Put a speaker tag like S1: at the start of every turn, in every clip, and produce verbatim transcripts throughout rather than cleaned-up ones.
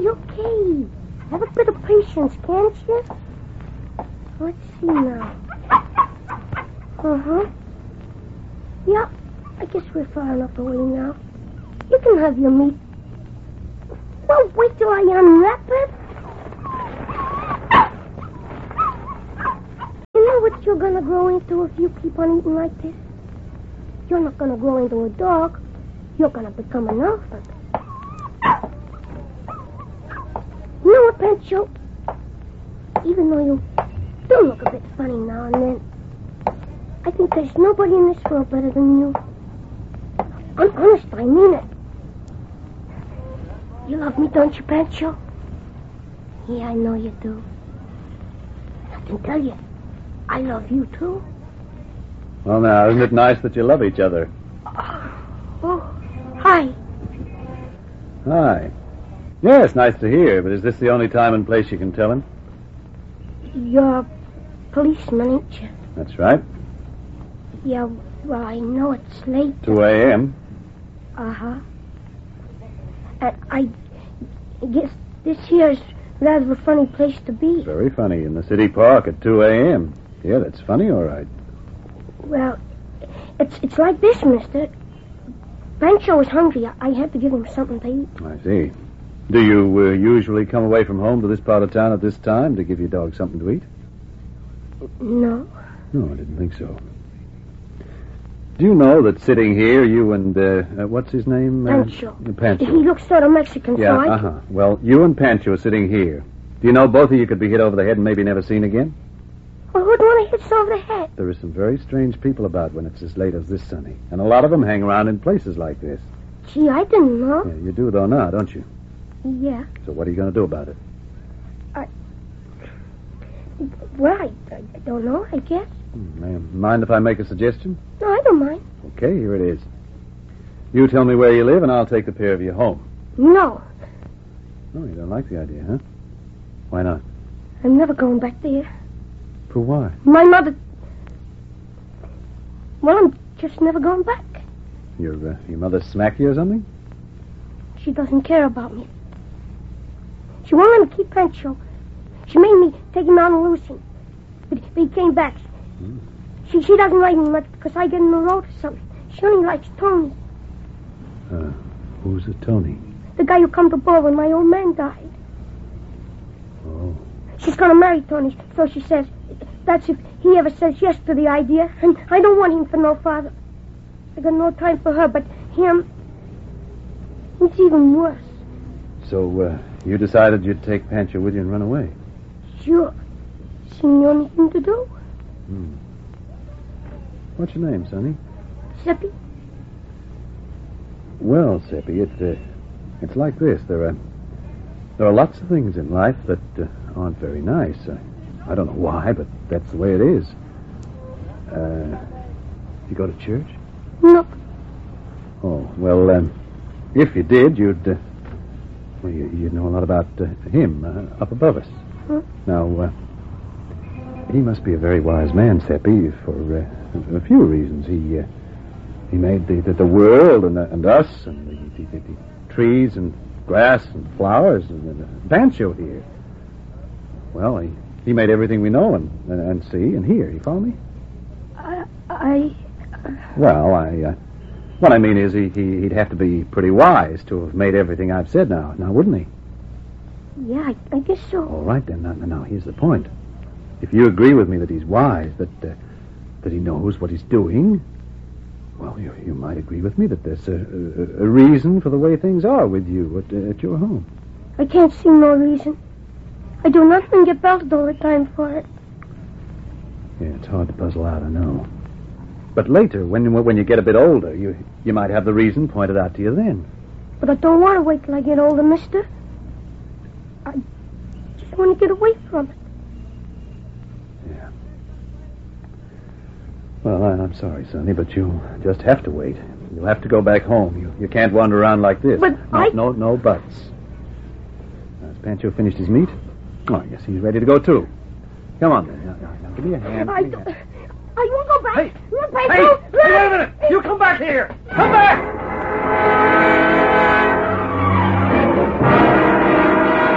S1: okay. Have a bit of patience, can't you? Let's see now. Uh-huh. Yeah, I guess we're far enough away now. You can have your meat. Well, wait till I unwrap it. You know what you're gonna grow into if you keep on eating like this? You're not gonna grow into a dog. You're gonna become an elephant. You know what, Pancho? Even though you do look a bit funny now and then, I think there's nobody in this world better than you. I'm honest, I mean it. You love me, don't you, Pancho? Yeah, I know you do. I can tell you, I love you, too.
S2: Well, now, isn't it nice that you love each other?
S1: Oh, hi.
S2: Hi. Yeah, it's nice to hear, but is this the only time and place you can tell him?
S1: You're a policeman, ain't you?
S2: That's right.
S1: Yeah, well, I know it's late.
S2: two a.m.
S1: Uh-huh. And I guess this here's rather a funny place to be.
S2: Very funny, in the city park at two a.m. Yeah, that's funny, all right.
S1: Well, it's it's like this, mister. Pancho was hungry. I, I had to give him something to eat.
S2: I see. Do you uh, usually come away from home to this part of town at this time to give your dog something to eat?
S1: No.
S2: No, I didn't think so. Do you know that sitting here, you and, uh, uh, what's his name?
S1: Pancho.
S2: Uh, Pancho.
S1: He looks sort of Mexican,
S2: Yeah,
S1: so I...
S2: uh-huh. Well, you and Pancho are sitting here. Do you know both of you could be hit over the head and maybe never seen again?
S1: Well, who'd want to hit us over the head?
S2: There are some very strange people about when it's as late as this, Sonny. And a lot of them hang around in places like this.
S1: Gee, I didn't know.
S2: Yeah, you do, though, now, don't you?
S1: Yeah.
S2: So what are you going to do about it?
S1: I... Well, I, I don't know, I guess.
S2: Hmm, ma'am, mind if I make a suggestion?
S1: No, I don't mind.
S2: Okay, here it is. You tell me where you live, and I'll take the pair of you home.
S1: No.
S2: Oh, you don't like the idea, huh? Why not?
S1: I'm never going back there.
S2: For why?
S1: My mother... Well, I'm just never going back.
S2: Your, uh, your mother smack you or something?
S1: She doesn't care about me. She won't let me keep Pancho. She made me take him out and loose him. But, but he came back.
S2: Hmm.
S1: She she doesn't like me much because I get in the road or something. She only likes Tony.
S2: Uh, who's a Tony?
S1: The guy who come to Bull when my old man died.
S2: Oh.
S1: She's going to marry Tony, so she says. That's if he ever says yes to the idea. And I don't want him for no father. I got no time for her, but him... It's even worse.
S2: So, uh, you decided you'd take Pancho with you and run away?
S1: Sure. Seem the only thing to do.
S2: Hmm. What's your name, Sonny?
S1: Seppi?
S2: Well, Seppi, it's, uh, it's like this. There are, there are lots of things in life that uh, aren't very nice. I, I don't know why, but that's the way it is. Uh, you go to church?
S1: No.
S2: Oh, well, um, if you did, you'd, uh, well, you, you'd know a lot about uh, him uh, up above us.
S1: Huh?
S2: Now, uh, he must be a very wise man, Seppi, for uh, a few reasons. He uh, he made the, the, the world and, uh, and us and the, the, the, the trees and grass and flowers and, and uh, Pancho here. Well, he, he made everything we know and, and, and see and hear. You follow me?
S1: I... I...
S2: Well, I... Uh, what I mean is he, he, he'd have to be pretty wise to have made everything I've said now, now wouldn't he?
S1: Yeah, I, I guess so.
S2: All right, then. Now, now, here's the point. If you agree with me that he's wise, that uh, that he knows what he's doing, well, you, you might agree with me that there's a, a, a reason for the way things are with you at, uh, at your home.
S1: I can't see no reason. I do nothing and get belted all the time for it.
S2: Yeah, it's hard to puzzle out, I know. But later, when when you get a bit older, you you might have the reason pointed out to you then.
S1: But I don't want to wait till I get older, mister. I just want to get away from it.
S2: Yeah. Well, I, I'm sorry, Sonny, but you'll just have to wait. You'll have to go back home. You you can't wander around like this.
S1: But
S2: no,
S1: I...
S2: No, no buts. Has Pancho finished his meat? Oh, I guess he's ready to go, too. Come on, then. Now, now, now, give me a hand.
S1: I
S2: Give me a
S1: don't...
S2: hand.
S1: I won't go back.
S3: Hey!
S1: Run,
S3: Hey!
S1: Pancho!
S3: Hey, wait a minute! You come back here! Come back!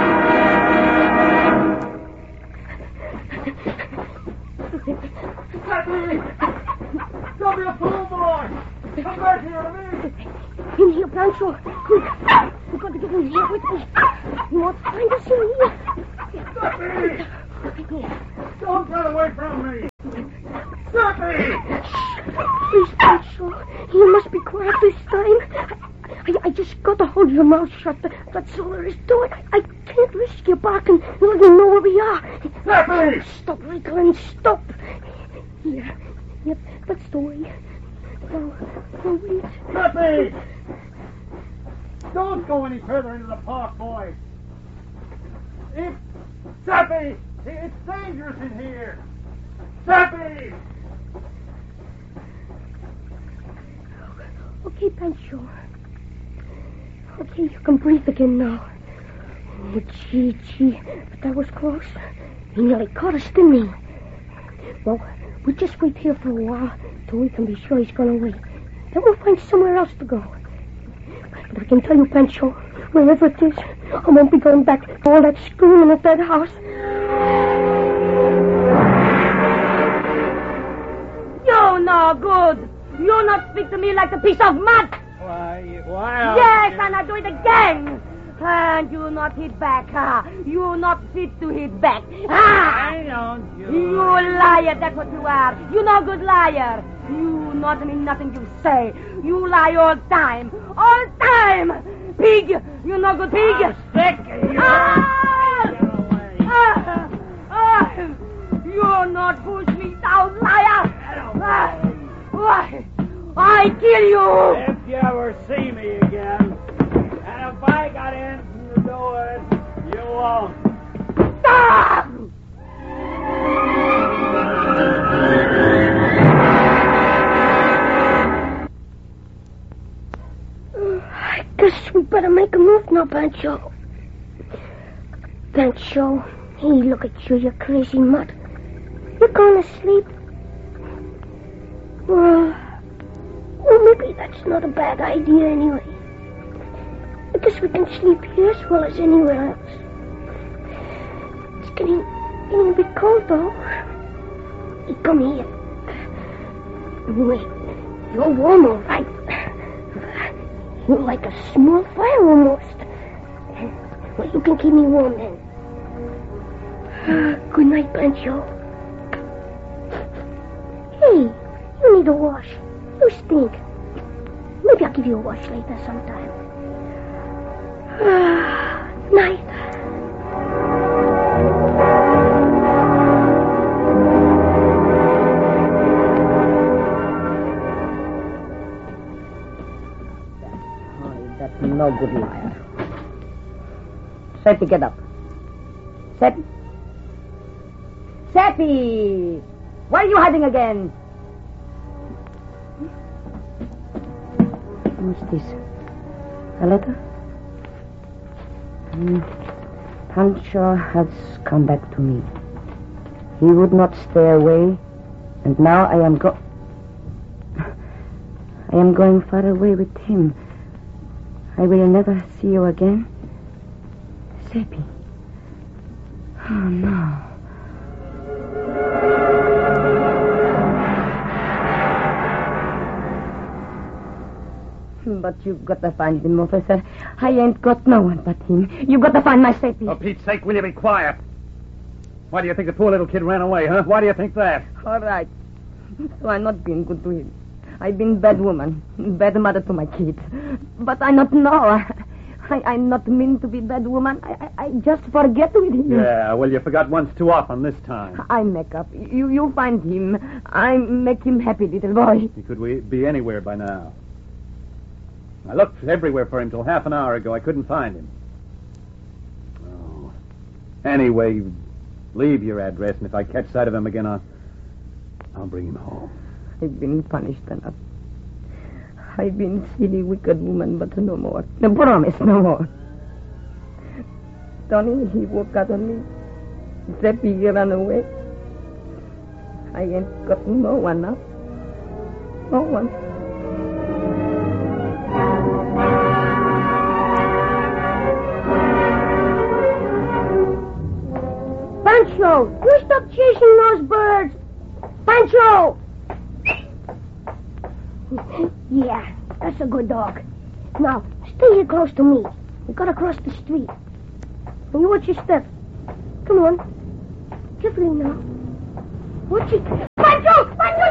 S1: You won't find us in here.
S3: Stop me! Don't run away from me! Stop me!
S1: Please, Pancho. You must be quiet this time. I, I just got to hold your mouth shut. That's all there is to it. I, I can't risk you barking and letting you know where we are.
S3: Stop me!
S1: Stop, wriggling. Stop. Here. Yep, that's the way. Now, now wait.
S3: Stop me! Don't go any further into the park, boy. It's... Sappy! It's dangerous in here! Sappy!
S1: Okay, Pancho. Okay, you can breathe again now. Oh, gee, gee. But that was close. He nearly caught us, didn't he? Well, we'll just wait here for a while till we can be sure he's gone away. Then we'll find somewhere else to go. But I can tell you, Pancho, wherever it is, I won't be going back to all that screaming at that house.
S4: You're no good. You not speak to me like a piece of mud.
S3: Why, why...
S4: Yes, and I do it again. And you not hit back, huh? You not fit to hit back. Ah!
S3: I don't, you...
S4: You liar, that's what you are. You no good liar. You not mean nothing you say. You lie all time. All time! Pig! You no good pig!
S3: I'm sick of you.
S4: Ah!
S3: Get away.
S4: Ah! Ah! You not push me down, liar!
S3: Get away.
S4: Ah! Why? I kill you!
S3: If you ever see me again, and if I got anything to do with it, you won't.
S4: Stop!
S1: I guess we better make a move now, Pancho. Pancho, hey, look at you, you crazy mutt. You're going to sleep? Well, well, maybe that's not a bad idea anyway. I guess we can sleep here as well as anywhere else. It's getting, getting a bit cold, though. Hey, come here. Wait, you're warm, all right. You're like a small fire almost. Well, you can keep me warm then. Good night, Pancho. Hey, you need a wash. You stink. Maybe I'll give you a wash later sometime. Night.
S4: That's no good liar. Seppi, get up. Seppi. Seppi! Why are you hiding again? What's this? A letter? Mm. Pancho has come back to me. He would not stay away, and now I am go... I am going far away with him. I will never see you again. Seppi. Oh, no. But you got to find him, officer. I ain't got no one but him. You got to find my Seppi.
S3: For Pete's sake, will you be quiet? Why do you think the poor little kid ran away, huh? Why do you think that?
S4: All right. So I'm not being good to him. I've been bad woman, bad mother to my kids. But I not know. I, I not mean to be bad woman. I, I, I just forget with him.
S3: Yeah, well, you forgot once too often this time.
S4: I make up. You you find him. I make him happy, little boy.
S3: He could we be anywhere by now. I looked everywhere for him till half an hour ago. I couldn't find him. Oh. Anyway, leave your address, and if I catch sight of him again, I'll, I'll bring him home.
S4: I've been punished enough. I've been silly, wicked woman, but no more. No promise, no more. Tony, he walked out on me. Seppi, he ran away. I ain't got no one now. No one.
S1: Pancho, you stop chasing those birds. Pancho! Yeah, that's a good dog. Now, stay here close to me. We gotta cross the street. Now you watch your step. Come on. Carefully now. Watch it.